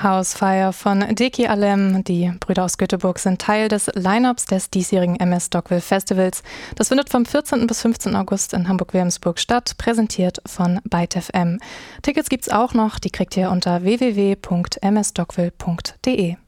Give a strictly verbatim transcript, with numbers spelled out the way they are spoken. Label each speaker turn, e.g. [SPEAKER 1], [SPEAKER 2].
[SPEAKER 1] Housefire von Deki Alem. Die Brüder aus Göteborg sind Teil des Line-Ups des diesjährigen M S Stockwell Festivals. Das findet vom vierzehnten bis fünfzehnten August in Hamburg-Wilhelmsburg statt, präsentiert von Byte F M. Tickets gibt's auch noch, die kriegt ihr unter w w w punkt m s stockwell punkt d e.